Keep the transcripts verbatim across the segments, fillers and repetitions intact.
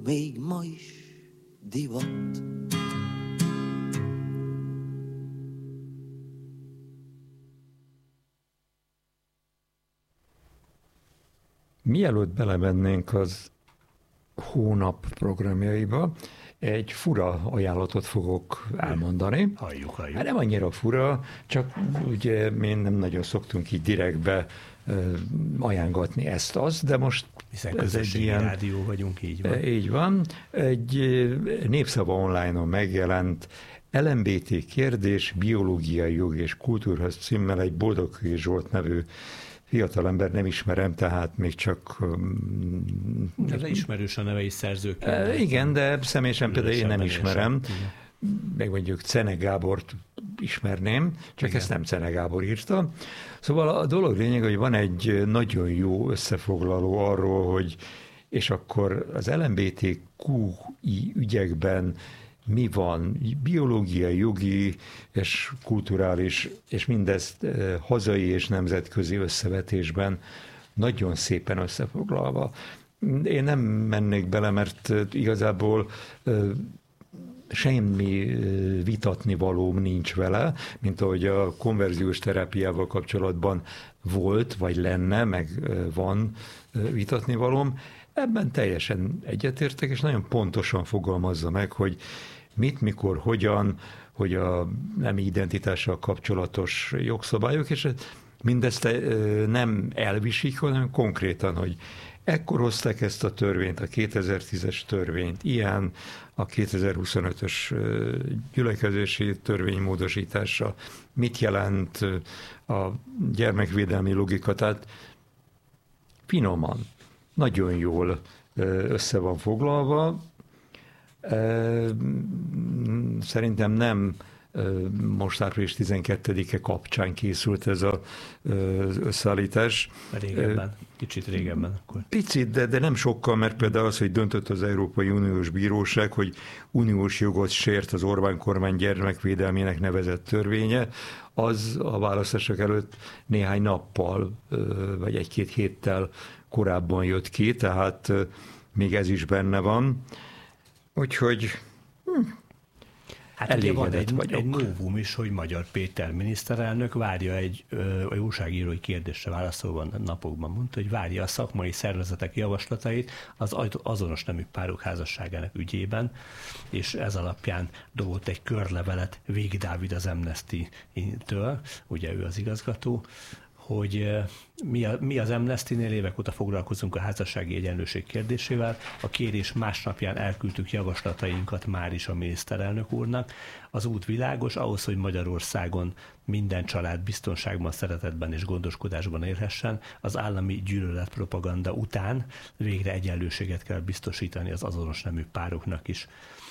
még ma is divat. Mielőtt belemennénk az hónap programjaiba, egy fura ajánlatot fogok elmondani. Halljuk, halljuk. Hát nem annyira fura, csak ugye mi nem nagyon szoktunk így direktbe ajánlatni ezt-azt, de most hiszen ez egy ilyen... rádió vagyunk, így van. Így van. Egy Népszava online-on megjelent el em bé té kérdés, biológiai jog és kultúrhoz címmel egy Boldogkői Zsolt nevű fiatalember, nem ismerem, tehát még csak... De, de ismerős a neve is szerzőként. E, igen, de személyesen például én nem ismerem. Meg mondjuk Czene Gábort ismerném, csak igen. Ezt nem Czene Gábor írta. Szóval a dolog lényeg, hogy van egy nagyon jó összefoglaló arról, hogy és akkor az el em bé té kú-i ügyekben mi van, biológiai, jogi és kulturális, és mindezt hazai és nemzetközi összevetésben nagyon szépen összefoglalva. Én nem mennék bele, mert igazából semmi vitatni valóm nincs vele, mint ahogy a konverziós terápiával kapcsolatban volt, vagy lenne, meg van vitatni valóm. Ebben teljesen egyetértek, és nagyon pontosan fogalmazza meg, hogy mit, mikor, hogyan, hogy a nemi identitással kapcsolatos jogszabályok, és mindezt nem elvisik, hanem konkrétan, hogy ekkor hozták ezt a törvényt, a kétezer-tízes törvényt, ilyen a kétezer-huszonötös gyülekezési törvény módosítása, mit jelent a gyermekvédelmi logika, tehát finoman, nagyon jól össze van foglalva. Szerintem nem most április tizenkettedike kapcsán készült ez az összeállítás. Régebben, kicsit régebben akkor. Picit, de, de nem sokkal, mert például az, hogy döntött az Európai Uniós Bíróság, hogy uniós jogot sért az Orbán kormány gyermekvédelmének nevezett törvénye, az a választások előtt néhány nappal, vagy egy-két héttel korábban jött ki, tehát még ez is benne van. Úgyhogy hm, hát ugye van egy, egy novum is, hogy Magyar Péter miniszterelnök várja egy ö, újságírói kérdésre válaszolva napokban mondta, hogy várja a szakmai szervezetek javaslatait az azonos nemű párok házasságának ügyében, és ez alapján dobott egy körlevelet Vég Dávid az Amnesty-től, ugye ő az igazgató, hogy mi, a, mi az Amnesty-nél évek óta foglalkozunk a házassági egyenlőség kérdésével. A kérés másnapján elküldtük javaslatainkat már is a miniszterelnök úrnak. Az út világos, ahhoz, hogy Magyarországon minden család biztonságban, szeretetben és gondoskodásban élhessen, az állami gyűlöletpropaganda után végre egyenlőséget kell biztosítani az azonos nemű pároknak is.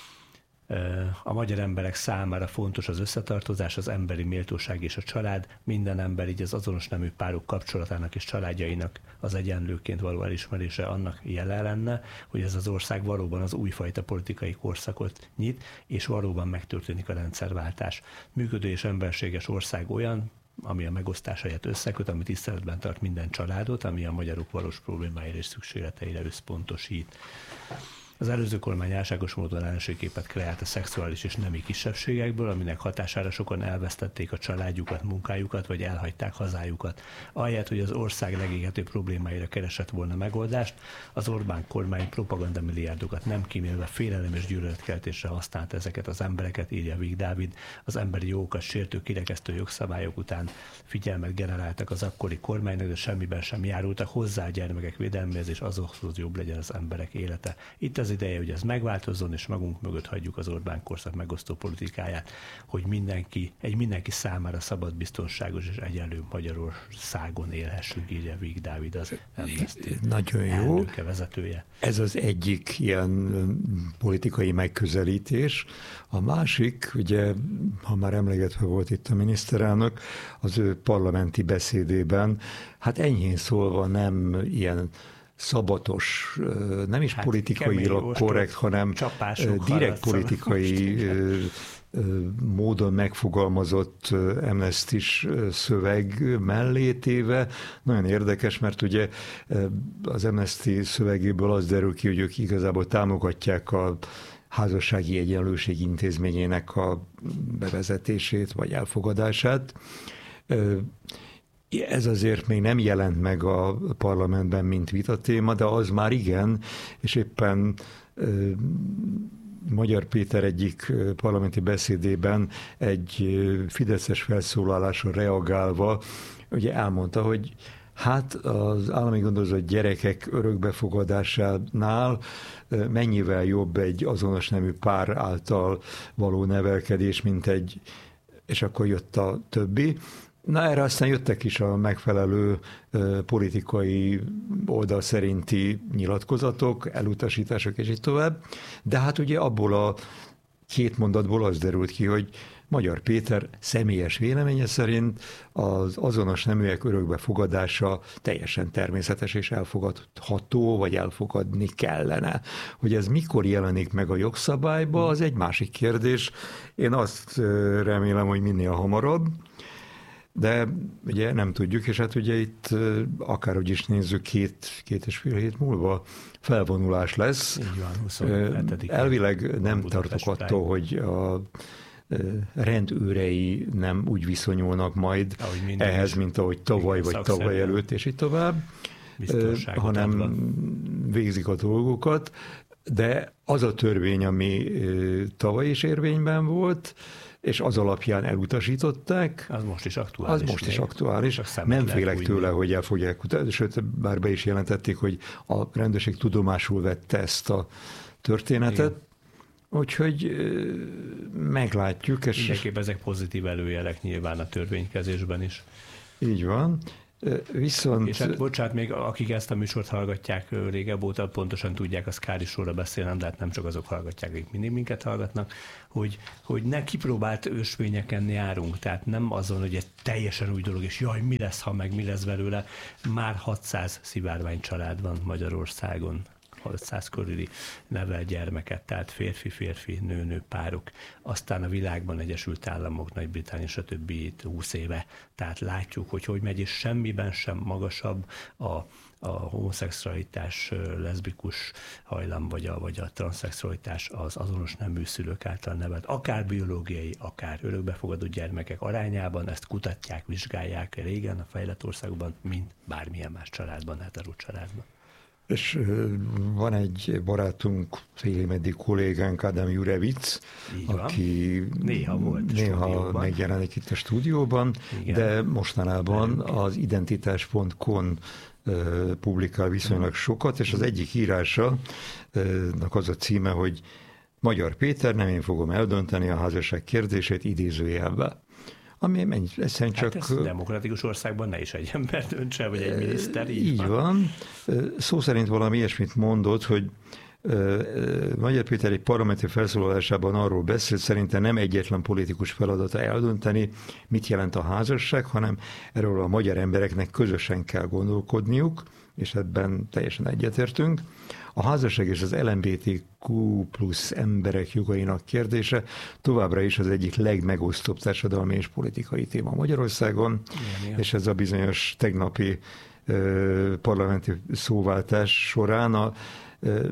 A magyar emberek számára fontos az összetartozás, az emberi méltóság és a család. Minden ember, így az azonos nemű párok kapcsolatának és családjainak az egyenlőként való elismerése annak jele lenne, hogy ez az ország valóban az újfajta politikai korszakot nyit, és valóban megtörténik a rendszerváltás. Működő és emberséges ország olyan, ami a megosztás helyett összeköt, ami tiszteletben tart minden családot, ami a magyarok valós problémáira és szükségleteire összpontosít. Az előző kormány álságos módon ellenségképet kreált a szexuális és nemi kisebbségekből, aminek hatására sokan elvesztették a családjukat, munkájukat, vagy elhagyták hazájukat. Ahelyett, hogy az ország legégető problémáira keresett volna megoldást, az Orbán kormány propagandamilliárdokat nem kímélve félelem és gyűlöletkeltésre használta ezeket az embereket, írja Vég Dávid. Az emberi jogokat sértő kirekesztő jogszabályok után figyelmet generáltak az akkori kormánynak, de semmiben sem járultak hozzá a gyermekek védelméhez, és azokhoz jobb legyen az emberek élete. Itt az ideje, hogy ez megváltozzon, és magunk mögött hagyjuk az Orbán korszak megosztó politikáját, hogy mindenki, egy mindenki számára szabad, biztonságos és egyenlő Magyarországon élhessünk, írja Vég Dávid, az Amnesty nagyon jó. elnöke, vezetője. Ez az egyik ilyen politikai megközelítés. A másik, ugye, ha már emlegetve volt itt a miniszterelnök, az ő parlamenti beszédében, hát enyhén szólva nem ilyen szabatos, nem is hát politikailag korrekt, hanem direkt politikai módon megfogalmazott amnestis szöveg mellé téve. Nagyon érdekes, mert ugye az Amnesty szövegéből az derül ki, hogy ők igazából támogatják a házassági egyenlőség intézményének a bevezetését vagy elfogadását. Ez azért még nem jelent meg a parlamentben, mint vitatéma, de az már igen, és éppen Magyar Péter egyik parlamenti beszédében egy fideszes felszólalásra reagálva ugye elmondta, hogy hát az állami gondozott gyerekek örökbefogadásánál mennyivel jobb egy azonos nemű pár által való nevelkedés, mint egy, és akkor jött a többi. Na erre aztán jöttek is a megfelelő politikai oldal szerinti nyilatkozatok, elutasítások és így tovább. De hát ugye abból a két mondatból az derült ki, hogy Magyar Péter személyes véleménye szerint az azonos neműek örökbefogadása teljesen természetes és elfogadható, vagy elfogadni kellene. Hogy ez mikor jelenik meg a jogszabályba, az egy másik kérdés. Én azt remélem, hogy minél hamarabb, de ugye nem tudjuk, és hát ugye itt akárhogy is nézzük, két, két és fél hét múlva felvonulás lesz. Így van, huszonhetedikén Elvileg nem tartok attól, hogy a rendőrei nem úgy viszonyulnak majd ehhez, mint ahogy tavaly vagy tavaly előtt, és így tovább, hanem adva végzik a dolgokat. De az a törvény, ami tavaly is érvényben volt, és az alapján elutasították. Az most is aktuális. Az most még. is aktuális. Nem félek tőle, hogy el fogják utáni, sőt, bár be is jelentették, hogy a rendőrség tudomásul vette ezt a történetet. Igen. Úgyhogy meglátjuk. És mindenképp ezek pozitív előjelek nyilván a törvénykezésben is. Így van. Viszont... És hát bocsánat, még akik ezt a műsort hallgatják régebb óta, pontosan tudják, az kár is róla beszélnem, de hát nem csak azok hallgatják, akik mindig minket hallgatnak, hogy, hogy ne kipróbált ösvényeken járunk, tehát nem azon, hogy egy teljesen új dolog, és jaj, mi lesz, ha meg mi lesz belőle. Már hatszáz szivárvány család van Magyarországon, hatszáz körüli nevel gyermeket, tehát férfi-férfi, nő-nő párok. Aztán a világban Egyesült Államok, Nagy-Britannia, stb. húsz éve. Tehát látjuk, hogy hogy megy, és semmiben sem magasabb a, a homoszexualitás, leszbikus hajlam, vagy a, vagy a transzexualitás az azonos nemű szülők által nevelt, akár biológiai, akár örökbefogadó gyermekek arányában, ezt kutatják, vizsgálják régen a fejlett országokban, mint bármilyen más családban, hetero családban. És van egy barátunk, félig meddig kollégánk, Ádám Jurevic, aki néha, volt néha megjelenik itt a stúdióban, igen, de mostanában az identitás pont com publikál viszonylag sokat, és az egyik írásának az a címe, hogy Magyar Péter, nem én fogom eldönteni a házasság kérdését idézőjelbe. Ami mennyi, egyszerűen csak... Hát ez demokratikus országban ne is egy ember döntse, vagy egy miniszter, így, így van. van. Szó szerint valami ilyesmit mondott, hogy Magyar Péter egy parlamenti felszólalásában arról beszélt, szerintem nem egyetlen politikus feladata eldönteni, mit jelent a házasság, hanem erről a magyar embereknek közösen kell gondolkodniuk, és ebben teljesen egyetértünk. A házasság és az el em bé té kú plusz emberek jogainak kérdése továbbra is az egyik legmegosztóbb társadalmi és politikai téma Magyarországon, igen, igen. És ez a bizonyos tegnapi ö, parlamenti szóváltás során a ö,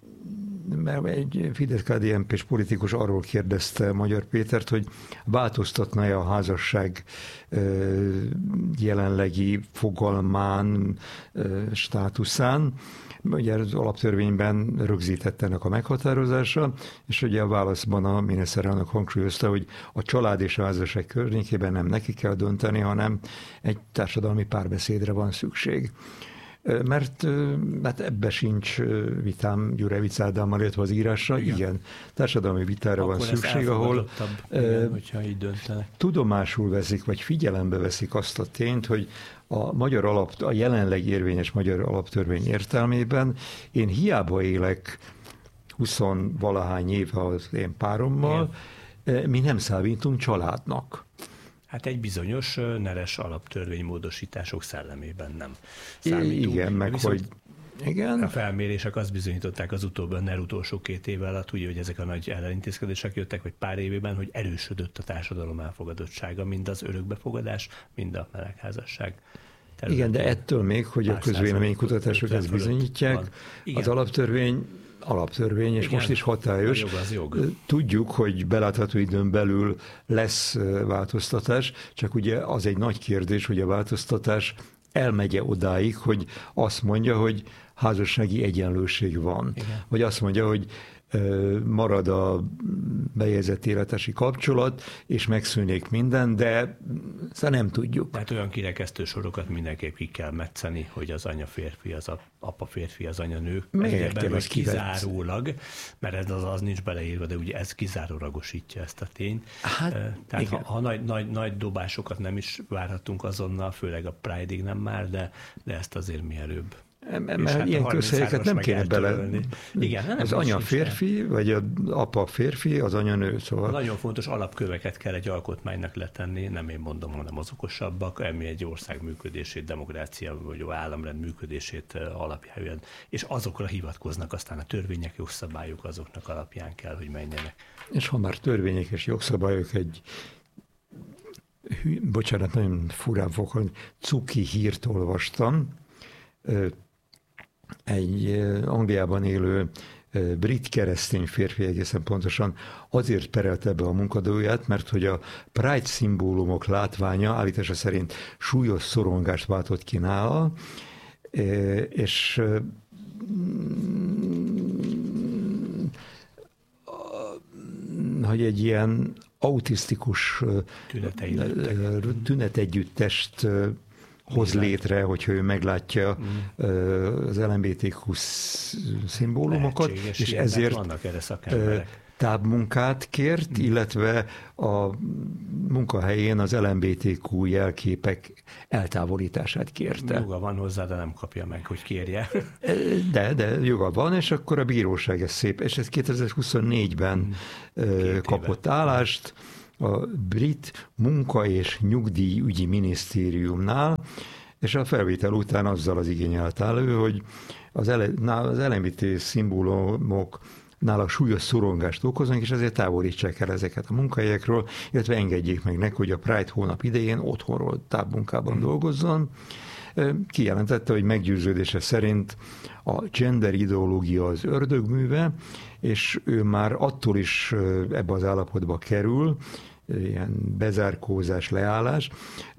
mert egy Fidesz-ká dé en pés politikus arról kérdezte Magyar Pétert, hogy változtatna-e a házasság jelenlegi fogalmán, státuszán. Ugye az alaptörvényben rögzített ennek a meghatározása, és ugye a válaszban a miniszterelnök hangsúlyozta, hogy a család és a házasság környékében nem neki kell dönteni, hanem egy társadalmi párbeszédre van szükség. Mert, mert ebbe sincs vitám Jurevic Ádámmal, illetve az írásra. Igen, igen, társadalmi vitára akkor van szükség, ahol igen, hogyha így döntenek. Tudomásul veszik, vagy figyelembe veszik azt a tényt, hogy a magyar alap, a jelenleg érvényes magyar alaptörvény értelmében én hiába élek huszonvalahány éve az én párommal, igen, mi nem számítunk családnak. Hát egy bizonyos neres alaptörvénymódosítások szellemében nem számítunk. Igen, meg viszont, hogy Igen. A felmérések azt bizonyították az utóbbi, nem utolsó két év alatt, ugye, hogy ezek a nagy ellenintézkedések jöttek, vagy pár évében, hogy erősödött a társadalom elfogadottsága, mind az örökbefogadás, mind a melegházasság. Igen, de ettől még, hogy a közvéleménykutatások ezt bizonyítják, az alaptörvény alaptörvény, és igen, most is hatályos. Jog az jog. Tudjuk, hogy belátható időn belül lesz változtatás, csak ugye az egy nagy kérdés, hogy a változtatás elmegye odáig, hogy azt mondja, hogy házassági egyenlőség van. Igen. Vagy azt mondja, hogy marad a bejegyzett életesi kapcsolat, és megszűnik minden, de ezt nem tudjuk. Tehát olyan kirekesztő sorokat mindenképp ki kell metszeni, hogy az anya férfi, az apa férfi, az anya nő. Miért kell ez kizárólag, mert ez az, az nincs beleírva, de ugye ez kizárólagosítja ezt a tényt. Hát, Tehát igen. ha, ha nagy, nagy, nagy dobásokat nem is várhatunk azonnal, főleg a Pride-ig nem már, de, de ezt azért mielőbb. Mert hát ilyen közhelyeket nem kéne bele. Igen, nem az anya férfi, vagy az apa férfi, az anya nő. Szóval. Nagyon fontos alapköveket kell egy alkotmánynak letenni, nem én mondom, hanem az okosabbak, ami egy ország működését, demokrácia vagy államrend működését alapján, és azokra hivatkoznak, aztán a törvények, jogszabályok azoknak alapján kell, hogy menjenek. És ha már törvények és jogszabályok, egy hű, bocsánat, nagyon furán fogom, cuki hírt olvastam, egy Angliában élő brit keresztény férfi egészen pontosan azért perelte be a munkadóját, mert hogy a Pride szimbólumok látványa állítása szerint súlyos szorongást váltott ki nála, és hogy egy ilyen autisztikus tünetegyüttest hoz létre, hogyha ő meglátja mm. az el em bé té kú szimbólumokat, lehetséges, és ilyen, ezért vannak erre szakemberek. tábmunkát kért, mm. illetve a munkahelyén az el em bé té kú jelképek eltávolítását kérte. Joga van hozzá, de nem kapja meg, hogy kérje. De, de joga van, és akkor a bíróság ez szép, és ez kétezer-huszonnégyben mm. kapott állást a brit munka- és nyugdíjügyi minisztériumnál, és a felvétel után azzal az igény állt elő, hogy az, az el em bé té szimbólumok nála súlyos szorongást okoznak, és ezért távolítsák el ezeket a munkahelyekről, illetve engedjék meg neki, hogy a Pride hónap idején otthonról távmunkában mm. dolgozzon. Kijelentette, hogy meggyőződése szerint a gender ideológia az ördögműve, és ő már attól is ebbe az állapotba kerül, ilyen bezárkózás, leállás,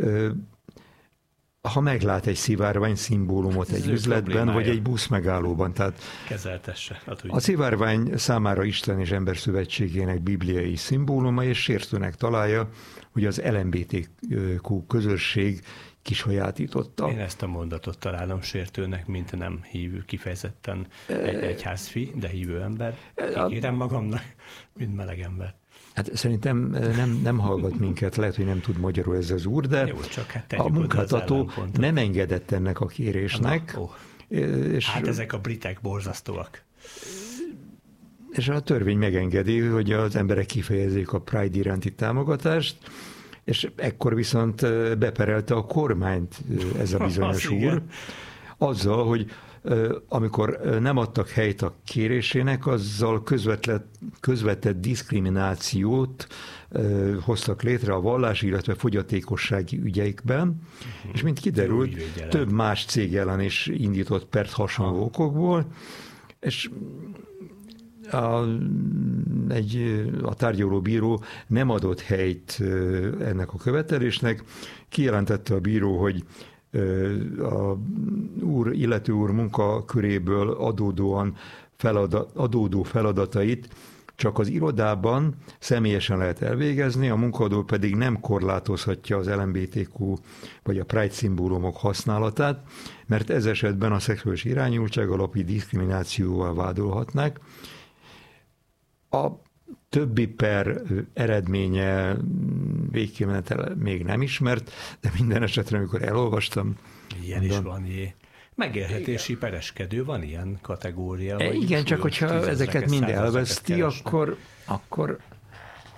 ha meglát egy szivárvány szimbólumot egy üzletben, problémája. Vagy egy busz megállóban. Tehát kezeltesse. Hát, a szivárvány számára Isten és Ember Szövetségének bibliai szimbóluma, és sértőnek találja, hogy az el em bé té kú közösség kisajátította. Én ezt a mondatot találom sértőnek, mint nem hívő, kifejezetten egy egyházfi, de hívő ember. Kikérem magamnak, mint meleg ember. Hát szerintem nem, nem hallgat minket, lehet, hogy nem tud magyarul ez az úr, de jó, csak hát a munkáltató nem engedett ennek a kérésnek. Na, oh. és hát ezek a britek borzasztóak. És a törvény megengedi, hogy az emberek kifejezzék a Pride iránti támogatást, és ekkor viszont beperelte a kormányt ez a bizonyos úr, igen. azzal, hogy amikor nem adtak helyt a kérésének, azzal közvetett, közvetett diszkriminációt hoztak létre a vallási, illetve fogyatékossági ügyeikben, uh-huh. és mint kiderült, több más cég ellen is indított pert hasonló okokból, és A, egy, a tárgyalóbíró nem adott helyt ennek a követelésnek, kijelentette a bíró, hogy a úr, illető úr munkaköréből adódóan feladat, adódó feladatait csak az irodában személyesen lehet elvégezni, a munkaadó pedig nem korlátozhatja az el em bé té kú vagy a Pride szimbólumok használatát, mert ez esetben a szexuális irányultság alapi diszkriminációval vádolhatnák. A többi per eredménye végkimenetel még nem ismert, de minden esetre, amikor elolvastam... Ilyen mondom, is van, jé. Megélhetési igen. pereskedő, van ilyen kategória? Vagy igen, csak hogyha ezeket mind elveszti, akkor, akkor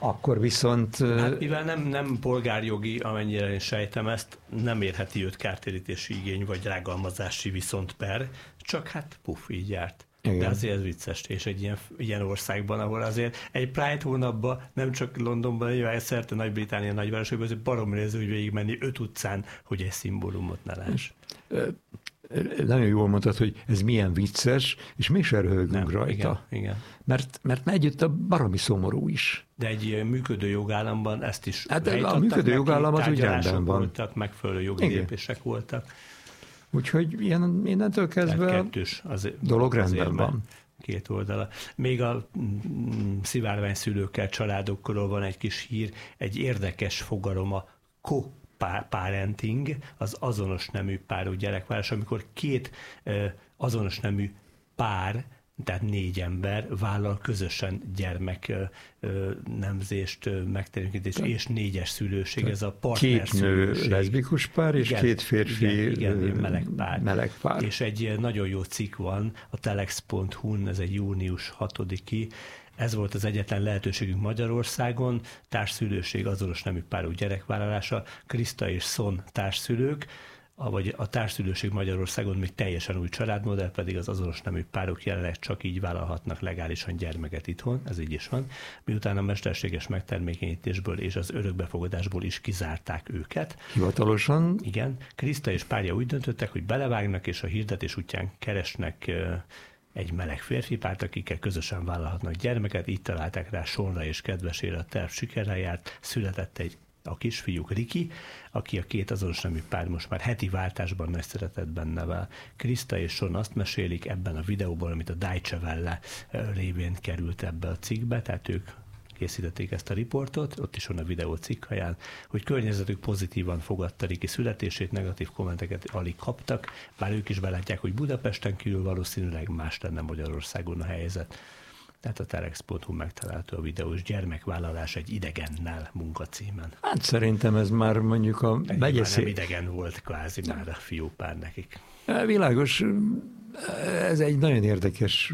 akkor viszont... Hát mivel nem, nem polgárjogi, amennyire én sejtem ezt, nem érheti őt kártérítési igény vagy rágalmazási viszont per, csak hát puff, így járt. Igen. De azért ez vicces, és egy ilyen, ilyen országban, ahol azért egy Pride hónapban nem csak Londonban, nyilván szerte Nagy-Britannia nagyvárosokban, azért baromi néző, hogy végigmenni öt utcán, hogy egy szimbólumot ne láss. Nagyon jól mondtad, hogy ez milyen vicces, és mi se röhögünk nem, rajta. Igen, igen. Mert, mert együtt a baromi szomorú is. De egy működő jogállamban ezt is hát a működő jogállam az úgy rendben van. Voltak, megfelelő jogi lépések voltak. Úgyhogy ilyen, innentől kezdve kettős, az, dolog az rendben van. Két oldala. Még a mm, szivárványszülőkkel, családokról van egy kis hír, egy érdekes fogalom, a co-parenting, az azonos nemű párú gyerekvállalás, amikor két eh, azonos nemű pár, tehát négy ember vállal közösen gyermek nemzést, megtermékenyítést és négyes szülőség. Ez a Két nő leszbikus pár, és igen, két férfi igen, igen, meleg, pár. meleg pár. És egy nagyon jó cikk van a telex pont hu-n, ez egy június hatodiki. Ez volt az egyetlen lehetőségünk Magyarországon, társszülőség, azonos nemű párú gyerekvállalása, Krista és Son társszülők, vagy a társszülőség Magyarországon még teljesen új családmodell, pedig az azonos nemű párok jelenleg csak így vállalhatnak legálisan gyermeket itthon, ez így is van, miután a mesterséges megtermékenyítésből és az örökbefogadásból is kizárták őket. Hivatalosan? Igen. Krista és párja úgy döntöttek, hogy belevágnak, és a hirdetés útján keresnek egy meleg férfi párt, akikkel közösen vállalhatnak gyermeket, így találták rá Sonra és kedvesére, a terv sikerrel járt, született egy a kisfiúk Riki, aki a két azonos nemű pár most már heti váltásban nagy szeretetben nevel. Krista és Son azt mesélik ebben a videóban, amit a Deutsche Welle révén került ebbe a cikkbe, tehát ők készítették ezt a riportot, ott is van a videó cikkhaján, hogy környezetük pozitívan fogadta Riki születését, negatív kommenteket alig kaptak, bár ők is belátják, hogy Budapesten kívül valószínűleg más lenne Magyarországon a helyzet. Tehát a telex pont hu megtalálható a videós gyermekvállalás egy idegennel munkacímen. Hát szerintem ez már mondjuk a megyeszék... Nem idegen volt kvázi már a fiúpár nekik. Világos, ez egy nagyon érdekes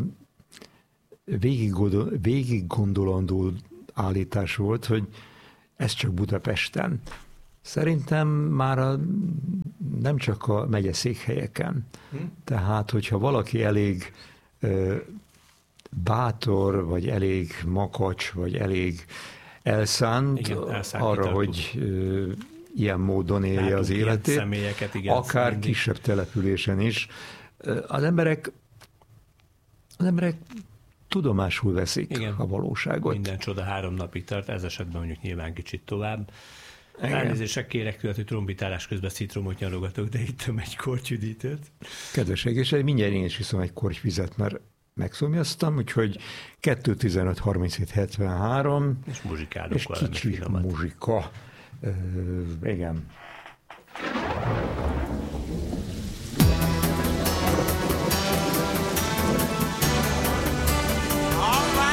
végig gondolandó állítás volt, hogy ez csak Budapesten. Szerintem már a, nem csak a megyeszékhelyeken. Hm? Tehát, hogyha valaki elég bátor, vagy elég makacs, vagy elég elszánt, igen, arra, hogy ö, ilyen módon élje Látunk az életét, igen, akár mindig. Kisebb településen is. Az emberek, az emberek tudomásul veszik igen. a valóságot. Minden csoda három napig tart, ez esetben mondjuk nyilván kicsit tovább. Elnézést kérek tőle, hogy trombitálás közben citromot nyalogatok, de ittem egy kortyüdítőt. Kedvesek, és mindjárt én is iszom egy kortyvizet, mert megszomjaztam, úgyhogy kettő tizenöt harminchét hetvenhárom és muzsikálunk és kicsi muzsika. Uh, igen.